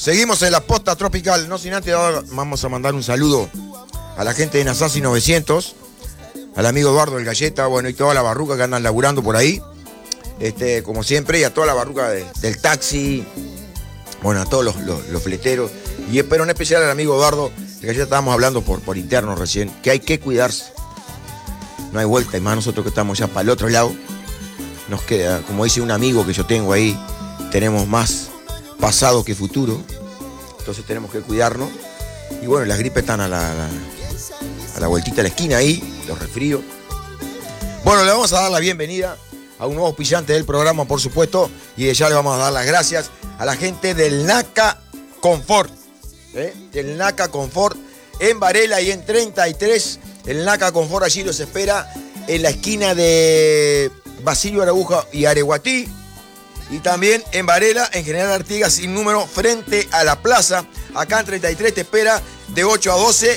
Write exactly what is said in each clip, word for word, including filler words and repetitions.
Seguimos en la posta tropical, no sin antes vamos a mandar un saludo a la gente de Nasasi novecientos, al amigo Eduardo del Galleta, bueno, y toda la barruca que andan laburando por ahí, este, como siempre, y a toda la barruca de, del taxi, bueno, a todos los, los, los fleteros, y espero en especial al amigo Eduardo, que ya estábamos hablando por, por interno recién, que hay que cuidarse. No hay vuelta, y más nosotros que estamos ya para el otro lado, nos queda, como dice un amigo que yo tengo ahí, tenemos más pasado que futuro, entonces tenemos que cuidarnos. Y bueno, las gripes están a la, a la, a la vueltita de la esquina ahí, los resfríos. Bueno, le vamos a dar la bienvenida a un nuevo auspiciante del programa, por supuesto, y ya le vamos a dar las gracias a la gente del NACA Confort, ¿eh? del NACA Confort en Varela y en treinta y tres. El NACA Confort allí los espera en la esquina de Basilio Araújo y Areguatí. Y también en Varela, en General Artigas, sin número, frente a la plaza. Acá en treinta y tres te espera de ocho a doce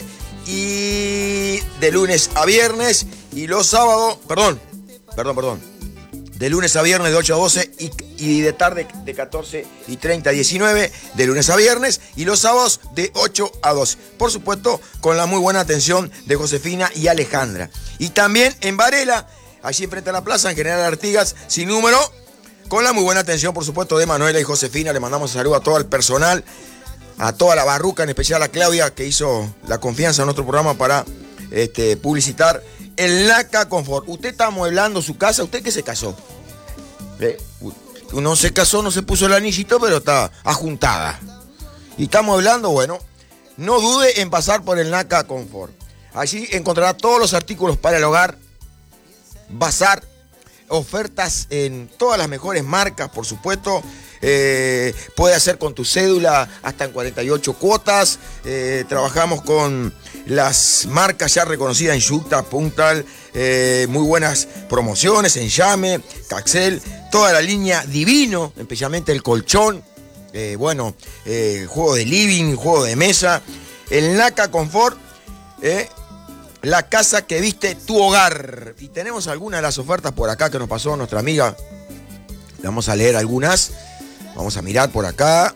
y de lunes a viernes. Y los sábados, perdón, perdón, perdón. De lunes a viernes de ocho a doce y, y de tarde de catorce y treinta a diecinueve. De lunes a viernes y los sábados de ocho a doce. Por supuesto, con la muy buena atención de Josefina y Alejandra. Y también en Varela, allí frente a la plaza, en General Artigas, sin número, con la muy buena atención, por supuesto, de Manuela y Josefina. Le mandamos un saludo a todo el personal, a toda la barruca, en especial a Claudia, que hizo la confianza en nuestro programa para este, publicitar el NACA Confort. Usted está amueblando su casa, usted que se casó. ¿Eh? No se casó, no se puso el anillito, pero está ajuntada. Y está amueblando, bueno, no dude en pasar por el NACA Confort. Allí encontrará todos los artículos para el hogar, bazar, ofertas en todas las mejores marcas, por supuesto. Eh, puede hacer con tu cédula hasta en cuarenta y ocho cuotas. Eh, trabajamos con las marcas ya reconocidas en Yucta, Puntal, eh, muy buenas promociones en Llame, Caxel, toda la línea Divino, especialmente el colchón, eh, bueno, eh, juego de living, juego de mesa, el NACA Confort, eh, la casa que viste tu hogar. Y tenemos algunas de las ofertas por acá que nos pasó nuestra amiga. Vamos a leer algunas. Vamos a mirar por acá.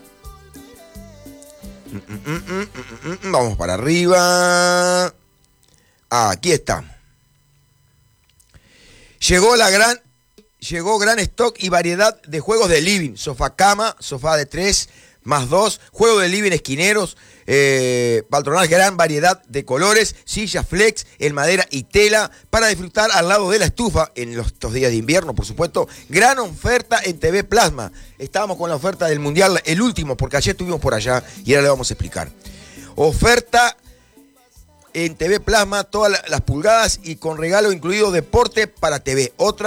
Vamos para arriba. Aquí está. Llegó la gran, llegó gran stock y variedad de juegos de living. Sofá cama, sofá de tres más dos, juego de living esquineros, eh, patronal, gran variedad de colores, sillas flex en madera y tela para disfrutar al lado de la estufa en los, estos días de invierno, por supuesto. Gran oferta en T V Plasma. Estábamos con la oferta del Mundial, el último, porque ayer estuvimos por allá y ahora le vamos a explicar. Oferta en T V Plasma, todas las pulgadas y con regalo incluido deporte para T V. Otra